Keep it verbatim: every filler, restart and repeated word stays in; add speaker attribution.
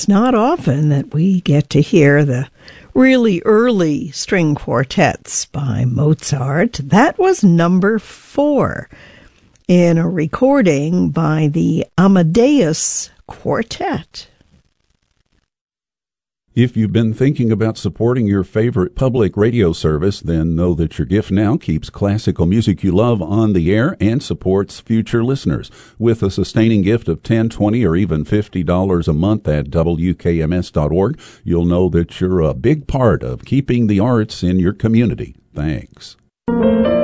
Speaker 1: It's not often that we get to hear the really early string quartets by Mozart. That was number four in a recording by the Amadeus Quartet.
Speaker 2: If you've been thinking about supporting your favorite public radio service, then know that your gift now keeps classical music you love on the air and supports future listeners. With a sustaining gift of ten dollars, twenty dollars, or even fifty dollars a month at W K M S dot org, you'll know that you're a big part of keeping the arts in your community. Thanks.